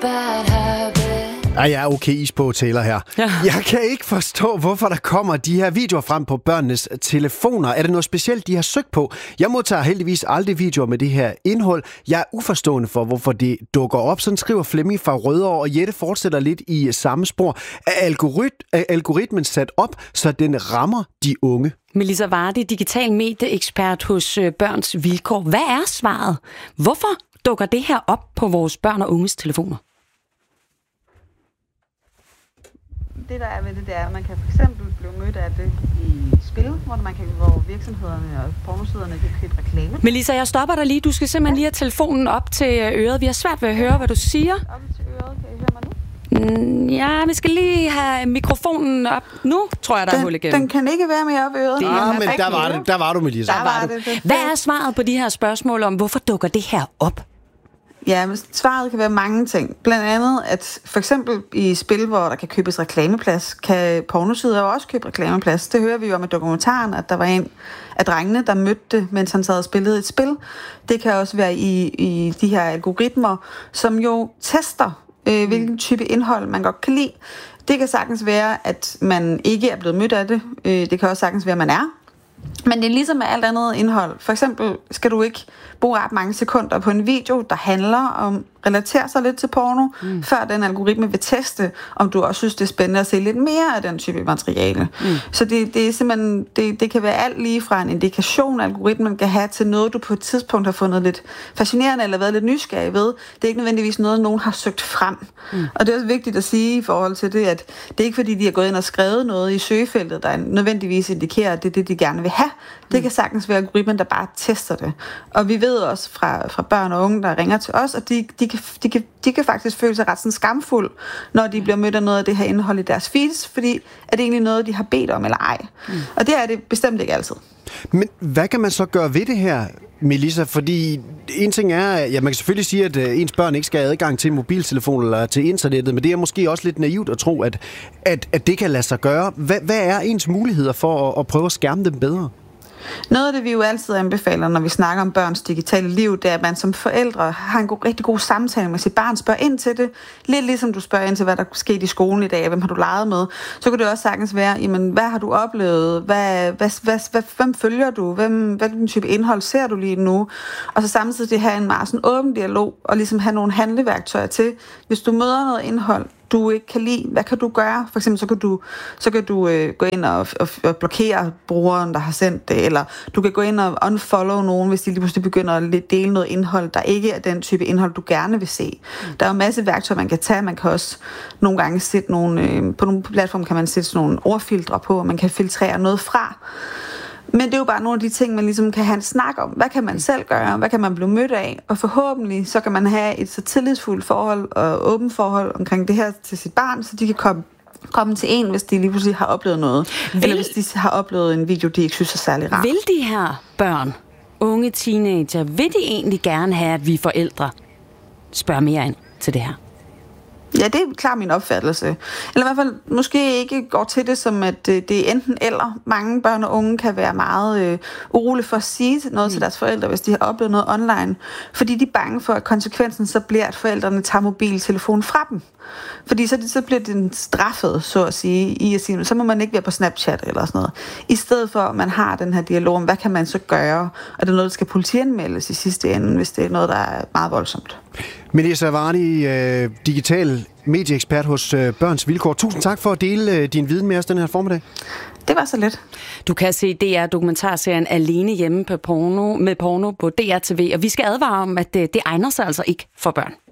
Jeg er okay is på Taylor her. Ja. Jeg kan ikke forstå, hvorfor der kommer de her videoer frem på børnenes telefoner. Er det noget specielt, de har søgt på? Jeg modtager heldigvis aldrig videoer med det her indhold. Jeg er uforstående for, hvorfor det dukker op. Sådan skriver Flemming fra Rødovre, og Jette fortsætter lidt i samme spor. Er algoritmen sat op, så den rammer de unge? Melissa Vardy, digital medieekspert hos Børns Vilkår. Hvad er svaret? Hvorfor dukker det her op på vores børn og unges telefoner? Det der er ved det, er, at man kan for eksempel blive mødt af det i spil, hvor virksomhederne og pornosiderne kan købe reklame. Melissa, jeg stopper dig lige. Du skal simpelthen lige have telefonen op til øret. Vi har svært ved at høre, hvad du siger. Op til øret, kan I høre mig nu? Ja, vi skal lige have mikrofonen op. Nu tror jeg, der er hul igennem. Den kan ikke være mere op i øret. Men der var du, Melissa. Der var du. Hvad er svaret på de her spørgsmål om, hvorfor dukker det her op? Ja, men svaret kan være mange ting. Blandt andet, at for eksempel i spil, hvor der kan købes reklameplads, kan pornosider jo også købe reklameplads. Det hører vi jo om i dokumentaren, at der var en af drengene, der mødte det, mens han sad og spillede et spil. Det kan også være i de her algoritmer, som jo tester, hvilken type indhold man godt kan lide. Det kan sagtens være, at man ikke er blevet mødt af det. Det kan også sagtens være, at man er. Men det er ligesom med alt andet indhold. For eksempel skal du ikke bruge ret mange sekunder på en video, der handler om, relaterer sig lidt til porno, før den algoritme vil teste, om du også synes, det er spændende at se lidt mere af den type materiale. Så det er simpelthen, det kan være alt lige fra en indikation, algoritmen kan have, til noget, du på et tidspunkt har fundet lidt fascinerende, eller været lidt nysgerrig ved. Det er ikke nødvendigvis noget, nogen har søgt frem. Og det er også vigtigt at sige i forhold til det, at det er ikke fordi, de har gået ind og skrevet noget i søgefeltet, der nødvendigvis indikerer, at det er det, de gerne vil have. Det kan sagtens være algoritmen, der bare tester det. Og vi ved også fra børn og unge, der ringer til os, at de kan faktisk føle sig ret sådan skamfuld, når de bliver mødt af noget af det her indhold i deres feeds, fordi er det egentlig noget, de har bedt om eller ej. Og det er det bestemt ikke altid. Men hvad kan man så gøre ved det her, Melissa? Fordi en ting er, ja, man kan selvfølgelig sige, at ens børn ikke skal have adgang til mobiltelefon eller til internettet, men det er måske også lidt naivt at tro, at det kan lade sig gøre. Hvad er ens muligheder for at prøve at skærme dem bedre? Noget af det, vi jo altid anbefaler, når vi snakker om børns digitale liv, det er, at man som forældre har en rigtig god samtale med sit barn, spørger ind til det. Lidt ligesom du spørger ind til, hvad der skete i skolen i dag, hvem har du leget med. Så kunne det også sagtens være, jamen, hvad har du oplevet? Hvem følger du? Hvilken type indhold ser du lige nu? Og så samtidig have en meget sådan åben dialog, og ligesom have nogle handleværktøjer til, hvis du møder noget indhold, du ikke kan lide, hvad kan du gøre? For eksempel så kan du gå ind og blokere brugeren, der har sendt det, eller du kan gå ind og unfollow nogen, hvis de lige pludselig begynder at dele noget indhold, der ikke er den type indhold, du gerne vil se. Der er jo en masse værktøjer, man kan tage. Man kan også nogle gange sætte nogle, på nogle platforme kan man sætte sådan nogle ordfiltre på, og man kan filtrere noget fra. Men det er jo bare nogle af de ting, man ligesom kan have en snak om. Hvad kan man selv gøre? Hvad kan man blive mødt af? Og forhåbentlig så kan man have et så tillidsfuldt forhold og åbent forhold omkring det her til sit barn, så de kan komme til en, hvis de lige pludselig har oplevet noget. Eller hvis de har oplevet en video, de ikke synes er særlig rar. Vil de her børn, unge teenager, vil de egentlig gerne have, at vi forældre spørger mere ind til det her? Ja, det er klart min opfattelse. Eller i hvert fald måske ikke går til det som, at det er enten eller. Mange børn og unge kan være meget urolige for at sige noget til deres forældre, hvis de har oplevet noget online. Fordi de er bange for, at konsekvensen så bliver, at forældrene tager mobiltelefonen fra dem. Fordi så bliver den straffet, så at sige, i at sige, så må man ikke være på Snapchat eller sådan noget. I stedet for, at man har den her dialog om, hvad kan man så gøre? Og det er noget, der skal politianmeldes i sidste ende, hvis det er noget, der er meget voldsomt. Melissa Vardy, digital medieekspert hos Børns Vilkår. Tusind tak for at dele din viden med os den her formiddag. Det var så let. Du kan se DR-dokumentarserien Alene hjemme med porno på DR TV, og vi skal advare om, at det egner sig altså ikke for børn.